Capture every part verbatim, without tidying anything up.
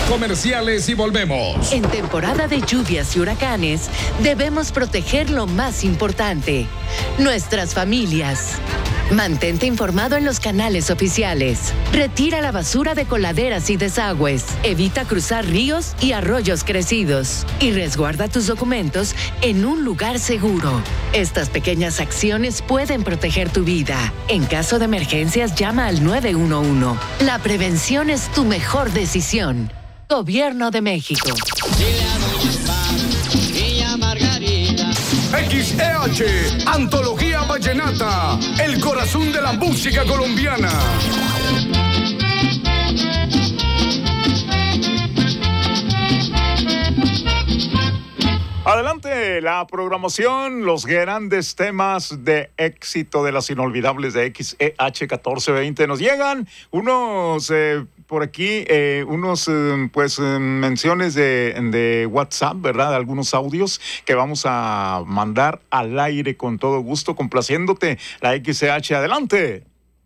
comerciales y volvemos. En temporada de lluvias y huracanes, debemos proteger lo más importante, nuestras familias. Mantente informado en los canales oficiales. Retira la basura de coladeras y desagües. Evita cruzar ríos y arroyos crecidos. Y resguarda tus documentos en un lugar seguro. Estas pequeñas acciones pueden proteger tu vida. En caso de emergencias, llama al nueve uno uno. La prevención es tu mejor decisión. Gobierno de México. X E H, Antología Vallenata, el corazón de la música colombiana. Adelante, la programación, los grandes temas de éxito de las inolvidables de X E H catorce veinte. Nos llegan unos, eh, por aquí, eh, unos, eh, pues, eh, menciones de, de WhatsApp, ¿verdad? Algunos audios que vamos a mandar al aire con todo gusto, complaciéndote. La X E H, adelante.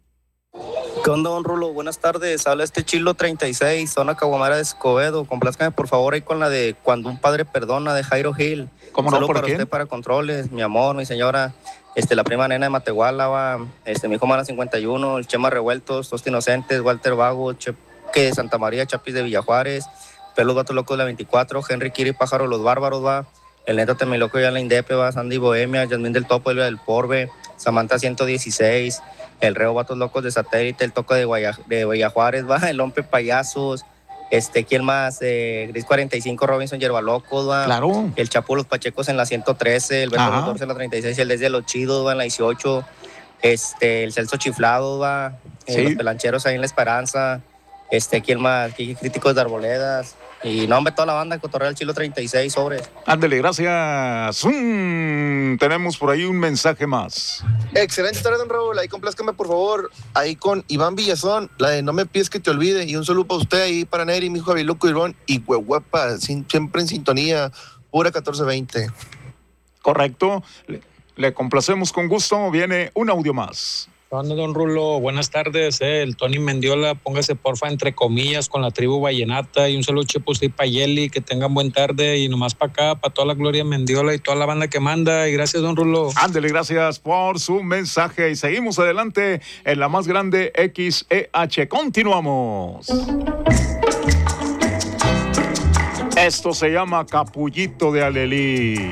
¿Qué onda, don Rulo? Buenas tardes. Habla este Chilo treinta y seis, zona Caguamara de Escobedo. Complázcame, por favor, ahí con la de Cuando un padre perdona, de Jairo Gil. ¿Cómo no? Saludo ¿Por para quién? usted, para controles, mi amor, mi señora, este, la prima nena de Matehuala, va, este, mi hijo Mara cincuenta y uno, el Chema Revueltos, Tosti Inocentes, Walter Vago, Cheque de Santa María, Chapis de Villajuárez, Pelos Gatos Locos de la veinticuatro, Henry Kiri Pájaro Los Bárbaros, va, el Neto Temiloco ya la Indepe, va, Sandy Bohemia, Yasmín del Topo, Elvia del Porbe, Samantha ciento dieciséis, el Reo Vatos Locos de Satélite, el Toco de, Guaya, de Villajuárez, va, el Hombre Payasos, este, ¿quién más? Eh, Gris cuarenta y cinco, Robinson Yerbalocos, va, Claro. el Chapo Los Pachecos en la ciento trece, el Beto Ajá. Los Dorsey en la treinta y seis, el Desde Los Chidos, va, en la dieciocho, este, el Celso Chiflado, va, eh, Sí. los Pelancheros ahí en La Esperanza, este, ¿quién más? Kiki Críticos de Arboledas, y no, hombre, toda la banda, Cotorrea del Chilo treinta y seis, sobres. Ándale, gracias. Mm, tenemos por ahí un mensaje más. Excelente tarde, don Raúl. Ahí complázcame, por favor. Ahí con Iván Villazón, la de No me pides que te olvide. Y un saludo para usted ahí, para Neri, mi hijo Abiluco Irón y Huehuepa, sin- siempre en sintonía, pura catorce veinte. Correcto. Le, le complacemos con gusto. Viene un audio más. ¿Qué onda, don Rulo? Buenas tardes, eh. El Tony Mendiola, póngase porfa entre comillas con la tribu vallenata y un saludo Chepo y Payeli, que tengan buen tarde y nomás para acá, para toda la Gloria Mendiola y toda la banda que manda. Y gracias, don Rulo. Ándele, gracias por su mensaje y seguimos adelante en la más grande X E H. Continuamos. Esto se llama Capullito de Alelí.